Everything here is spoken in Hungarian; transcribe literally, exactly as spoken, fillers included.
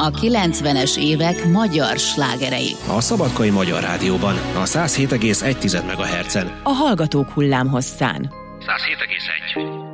A kilencvenes évek magyar slágerei. A Szabadkai Magyar Rádióban, a száz hét egész egy MHz-en. A Hallgatók hullámhosszán. száz hét egész egy.